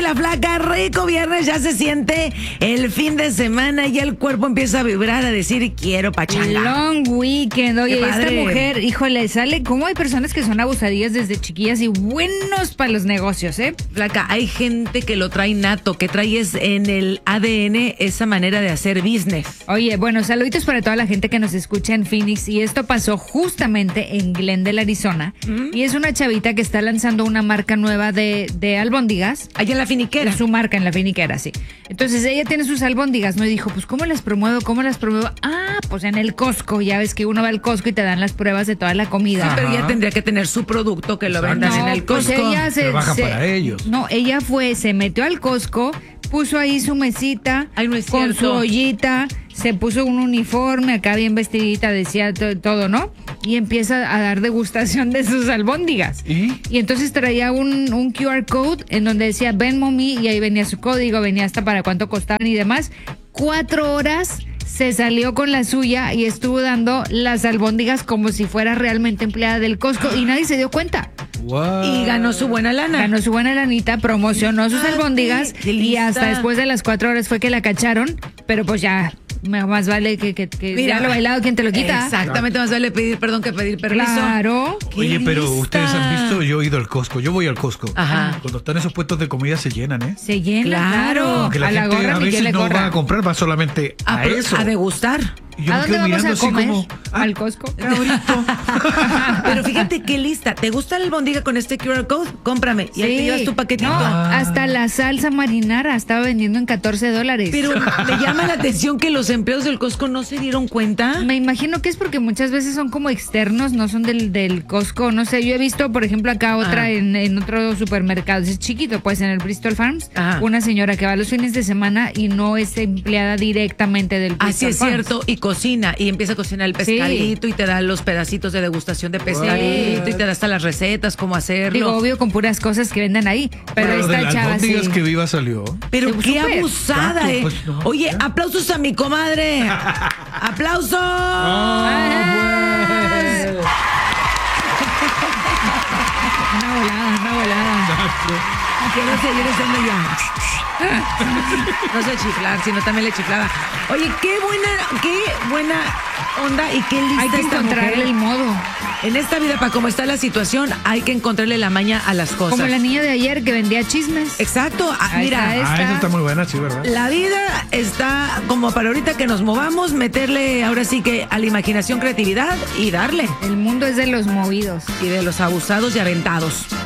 la flaca, rico viernes, ya se siente el fin de semana y el cuerpo empieza a vibrar, a decir quiero pachanga. Long weekend. Oye, esta padre. mujer, híjole, sale como hay personas que son abusadillas desde chiquillas y buenos para los negocios, ¿eh? Flaca, hay gente que lo trae nato, que trae en el ADN esa manera de hacer business. Oye, bueno, saluditos para toda la gente que nos escucha en Phoenix y esto pasó justamente en Glendale, Arizona. Y es una chavita que está lanzando una marca nueva de albóndigas. Allá en la finiquera. Su marca en la finiquera, sí. Entonces ella tiene sus albóndigas, ¿no? Y dijo, pues ¿cómo las promuevo? ¿Cómo las promuevo? Ah, pues en el Costco. Ya ves que uno va al Costco y te dan las pruebas de toda la comida. Sí, pero ella tendría que tener su producto que lo vendan en el Costco. Pues ella Trabaja para ellos. No, ella se metió al Costco, puso ahí su mesita, Ay, no es con cierto. su ollita, se puso un uniforme acá bien vestidita, decía todo, ¿no? Y empieza a dar degustación de sus albóndigas. ¿Y? entonces traía un QR code en donde decía Venmo Me y ahí venía su código, venía hasta para cuánto costaban y demás. 4 horas se salió con la suya y estuvo dando las albóndigas como si fuera realmente empleada del Costco y nadie se dio cuenta. Wow. Y ganó su buena lana. Ganó su buena lanita, promocionó sus albóndigas qué y lista. hasta después de las 4 horas fue que la cacharon, pero pues ya, más vale que Mira, ya lo bailado quien te lo quita. Exactamente, más vale pedir perdón que pedir permiso. Claro. ¡Qué Oye, pero lista! ustedes han visto, yo he ido al Costco, yo voy al Costco. Ajá. Cuando están esos puestos de comida se llenan, ¿eh? Se llena, Claro. claro. Porque la A la gente gorra a ni quien veces le no corra. va a comprar, va solamente a eso. A degustar. Y yo ¿A me dónde quedo vamos mirando a así comer? como, ¿Al Costco? cabrito. Pero fíjate qué lista. ¿Te gusta la albóndiga con este QR code? Cómprame. Y ahí te llevas tu paquetito. No, hasta la salsa marinara estaba vendiendo en $14. Pero me llama la atención que los empleados del Costco no se dieron cuenta. Me imagino que es porque muchas veces son como externos, no son del Costco, no sé, yo he visto, por ejemplo, acá otra en otro supermercado, es chiquito, pues en el Bristol Farms, Ajá. una señora que va los fines de semana y no es empleada directamente del Bristol Así es Farms. cierto, y cocina, y empieza a cocinar el pescadito y te da los pedacitos de degustación de pescadito y te da hasta las recetas, cómo hacerlo. Digo, obvio, con puras cosas que venden ahí, pero Pero de esta las chava sí. albóndigas que viva salió. Pero Sí, qué súper. abusada, Exacto, pues, no, Oye, ya. aplausos a mi comadre. ¡Aplausos! Una volada. Quiero seguir estando ya. No sé chiflar, sino también le chiflaba. Oye, qué buena onda y qué lista Hay que esta encontrarle mujer. el modo. En esta vida, para cómo está la situación, hay que encontrarle la maña a las cosas. Como la niña de ayer que vendía chismes. Exacto. Ahí Mira, está, Ah, esa está muy buena, sí, ¿verdad? la vida está como para ahorita que nos movamos, meterle ahora sí que a la imaginación, creatividad y darle. El mundo es de los movidos. Y de los abusados y aventados.